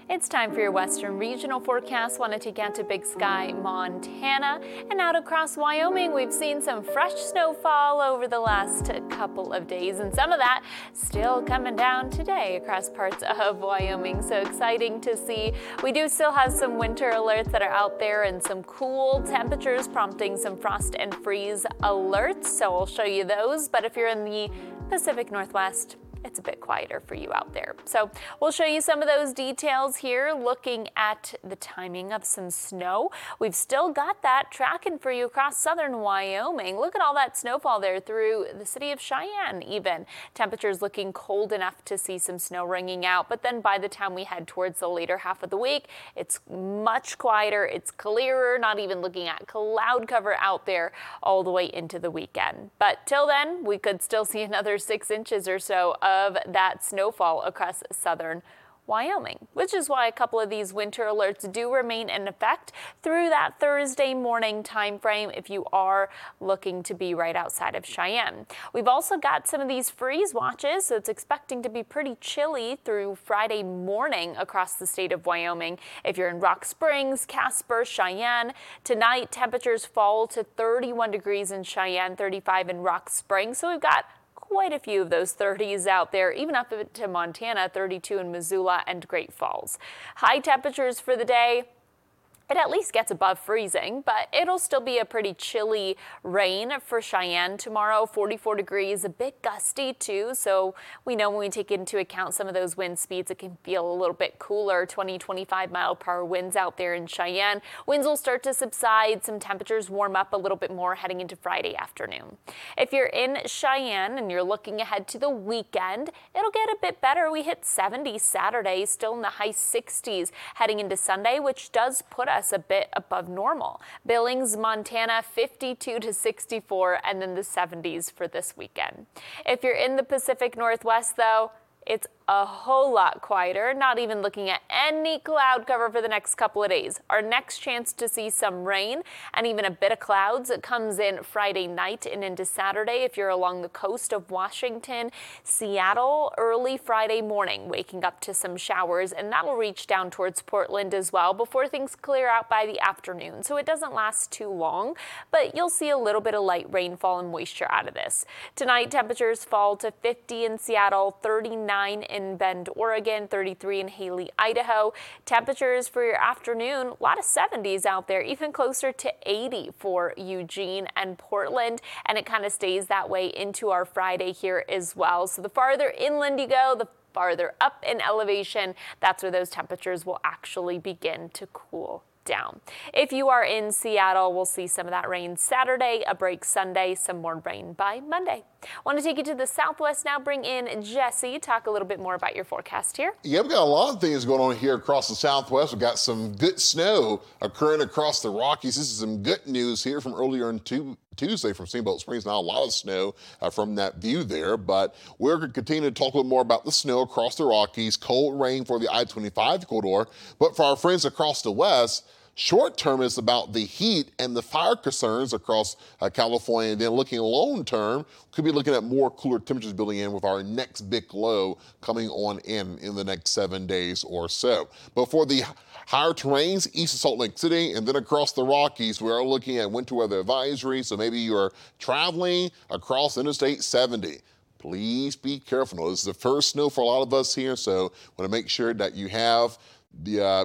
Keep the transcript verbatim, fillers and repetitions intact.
It's time for your Western Regional Forecast. Want to take you out to Big Sky, Montana, and out across Wyoming. We've seen some fresh snowfall over the last couple of days, and some of that still coming down today across parts of Wyoming. So exciting to see. We do still have some winter alerts that are out there and some cool temperatures prompting some frost and freeze alerts. So I'll show you those. But if you're in the Pacific Northwest, it's a bit quieter for you out there. So we'll show you some of those details here, looking at the timing of some snow. We've still got that tracking for you across southern Wyoming. Look at all that snowfall there through the city of Cheyenne even. Temperatures looking cold enough to see some snow ringing out, but then by the time we head towards the later half of the week, it's much quieter, it's clearer, not even looking at cloud cover out there all the way into the weekend. But till then, we could still see another six inches or so of of that snowfall across southern Wyoming, which is why a couple of these winter alerts do remain in effect through that Thursday morning time frame if you are looking to be right outside of Cheyenne. We've also got some of these freeze watches, so it's expecting to be pretty chilly through Friday morning across the state of Wyoming. If you're in Rock Springs, Casper, Cheyenne, tonight temperatures fall to thirty-one degrees in Cheyenne, thirty-five in Rock Springs, so we've got quite a few of those thirties out there, even up to Montana, thirty-two in Missoula and Great Falls. High temperatures for the day. It at least gets above freezing, but it'll still be a pretty chilly rain for Cheyenne tomorrow. forty-four degrees, a bit gusty too, so we know when we take into account some of those wind speeds, it can feel a little bit cooler. twenty, twenty-five mile per hour winds out there in Cheyenne. Winds will start to subside, some temperatures warm up a little bit more heading into Friday afternoon. If you're in Cheyenne and you're looking ahead to the weekend, it'll get a bit better. We hit seventy Saturday, still in the high sixties heading into Sunday, which does put us a bit above normal. Billings, Montana, fifty-two to sixty-four, and then the seventies for this weekend. If you're in the Pacific Northwest, though, it's a whole lot quieter, not even looking at any cloud cover for the next couple of days. Our next chance to see some rain and even a bit of clouds, it comes in Friday night and into Saturday if you're along the coast of Washington. Seattle, early Friday morning, waking up to some showers, and that'll reach down towards Portland as well before things clear out by the afternoon. So it doesn't last too long, but you'll see a little bit of light rainfall and moisture out of this. Tonight, temperatures fall to fifty in Seattle, thirty-nine in Bend, Oregon, thirty-three in Haley, Idaho. Temperatures for your afternoon, a lot of seventies out there, even closer to eighty for Eugene and Portland, and it kind of stays that way into our Friday here as well. So the farther inland you go, the farther up in elevation, that's where those temperatures will actually begin to cool down. If you are in Seattle, we'll see some of that rain Saturday, a break Sunday, some more rain by Monday. Want to take you to the southwest now, bring in Jesse, talk a little bit more about your forecast here. Yeah, we've got a lot of things going on here across the southwest. We've got some good snow occurring across the Rockies. This is some good news here from earlier in two Tuesday from Steamboat Springs. Not a lot of snow uh, from that view there, but we're going to continue to talk a little more about the snow across the Rockies, cold rain for the I twenty-five corridor. But for our friends across the west, short term is about the heat and the fire concerns across uh, California. And then looking long term, could be looking at more cooler temperatures building in with our next big low coming on in in the next seven days or so. But for the higher terrains east of Salt Lake City and then across the Rockies, we are looking at winter weather advisory. So maybe you're traveling across Interstate seventy. Please be careful. This is the first snow for a lot of us here, so want to make sure that you have the uh,